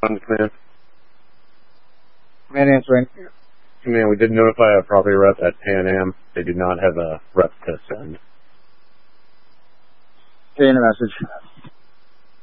Command. Man answering. Command, we did notify a property rep at Pan Am. They do not have a rep to send. Getting a message.